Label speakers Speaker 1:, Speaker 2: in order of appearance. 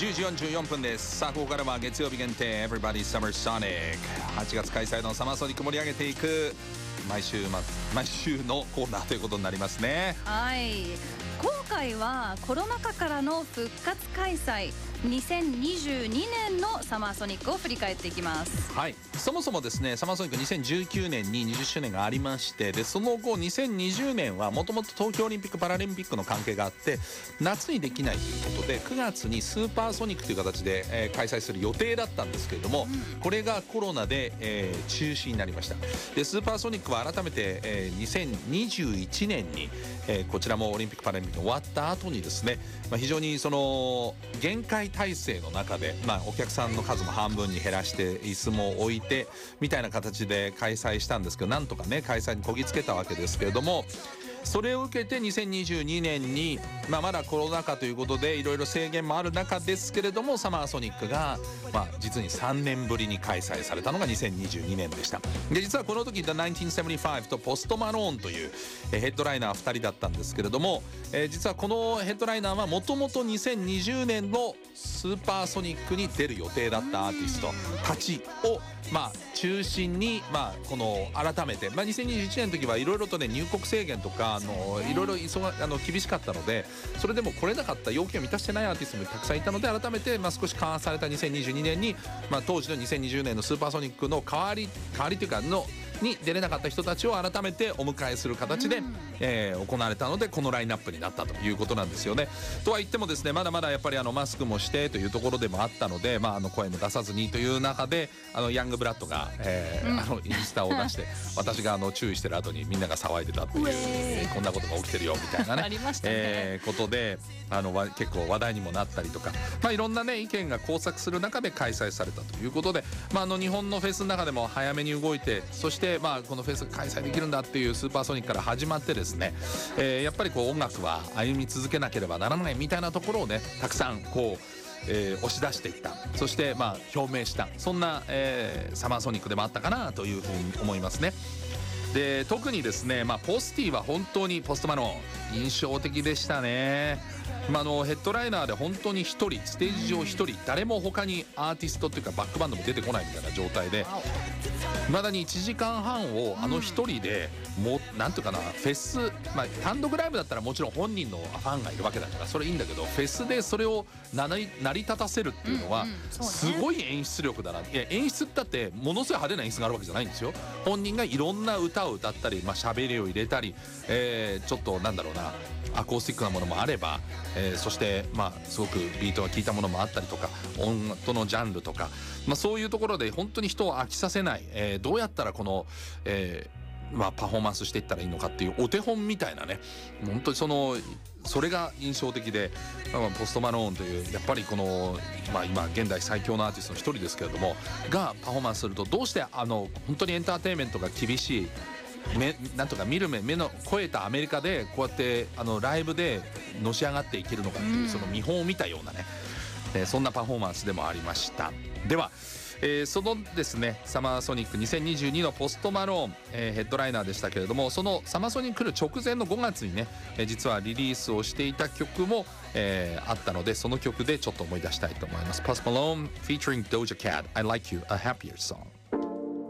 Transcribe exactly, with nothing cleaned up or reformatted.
Speaker 1: じゅうじよんじゅうよんぷんです。さあここからは月曜日限定 Everybody Summer Sonic はちがつ開催のサマーソニック盛り上げていく毎週、ま、毎週のコーナーということになりますね。
Speaker 2: はい、今回はコロナ禍からの復活開催にせんにじゅうにねんのサマーソニックを振り返っていきます。
Speaker 1: はい、そもそもですねサマーソニックにせんじゅうきゅうねんににじゅっしゅうねんがありまして、でその後にせんにじゅうねんはもともと東京オリンピックパラリンピックの関係があって夏にできないということでくがつにスーパーソニックという形で、えー、開催する予定だったんですけれども、うん、これがコロナで、えー、中止になりました。でスーパーソニックは改めて、えー、にせんにじゅういちねんに、えー、こちらもオリンピックパラリンピック終わった後にですね、まあ、非常にその限界体制の中で、まあ、お客さんの数も半分に減らして椅子も置いてみたいな形で開催したんですけど、なんとかね開催にこぎつけたわけですけれども、それを受けてにせんにじゅうにねんに、まあ、まだコロナ禍ということでいろいろ制限もある中ですけれどもサマーソニックが、まあ、実にさんねんぶりに開催されたのがにせんにじゅうにねんでした。で実はこの時 The ナインティーンセブンティファイブとポストマローンというヘッドライナーふたりだったんですけれども、えー、実はこのヘッドライナーはもともとにせんにじゅうねんのスーパーソニックに出る予定だったアーティストたちをまあ中心に、まあ、この改めて、まあ、にせんにじゅういちねんの時はいろいろとね入国制限とかあのいろいろ急があの厳しかったので、それでも来れなかった要件を満たしてないアーティストもたくさんいたので改めて、まあ、少し緩和されたにせんにじゅうにねんに、まあ、当時のにせんにじゅうねんのスーパーソニックの代わり代わりというかのに出れなかった人たちを改めてお迎えする形で、うんえー、行われたのでこのラインナップになったということなんですよね。とは言ってもですねまだまだやっぱりあのマスクもしてというところでもあったので、まあ、あの声も出さずにという中であのヤングブラッドが、えーうん、あのインスタを出して私があの注意してる後にみんなが騒いでたという、えー、こんなことが起きてるよみたいなね
Speaker 2: ありましたね、
Speaker 1: えー、ことであの結構話題にもなったりとか、まあ、いろんな、ね、意見が交錯する中で開催されたということで、まあ、あの日本のフェスの中でも早めに動いてそして、まあ、このフェス開催できるんだっていうスーパーソニックから始まってですね、えー、やっぱりこう音楽は歩み続けなければならないみたいなところをねたくさんこうえー、押し出していった、そしてまあ表明したそんな、えー、サマーソニックでもあったかなというふうに思いますね。で特にですね、まあ、ポスティは本当にポストマロン印象的でしたね。まあ、あのヘッドライナーで本当にひとりステージ上ひとり誰も他にアーティストっていうかバックバンドも出てこないみたいな状態でまだにいちじかんはんをあのひとりでもうなんていうかなフェス、まあ、単独ライブだったらもちろん本人のファンがいるわけだからそれいいんだけどフェスでそれを成り立たせるっていうのはすごい演出力だな。いや演出だってものすごい派手な演出があるわけじゃないんですよ。本人がいろんな歌を歌ったりまあ喋りを入れたり、えー、ちょっとなんだろうなアコースティックなものもあれば、えー、そしてまあすごくビートが効いたものもあったりとか音楽のジャンルとか、まあ、そういうところで本当に人を飽きさせない、えー、どうやったらこの、えーまあ、パフォーマンスしていったらいいのかっていうお手本みたいなね本当にそのそれが印象的で、まあ、ポストマローンというやっぱりこの、まあ、今現代最強のアーティストの一人ですけれどもがパフォーマンスするとどうしてあの本当にエンターテインメントが厳しい目なんとか見る目目の超えたアメリカでこうやってあのライブでのし上がっていけるのかっていうその見本を見たようなね、えー、そんなパフォーマンスでもありました。では、えー、そのですねサマーソニックにせんにじゅうにのポストマローン、えー、ヘッドライナーでしたけれどもそのサマーソニック来る直前のごがつにね、えー、実はリリースをしていた曲も、えー、あったのでその曲でちょっと思い出したいと思います。Post Malone featuring Doja Cat I Like You A Happier Song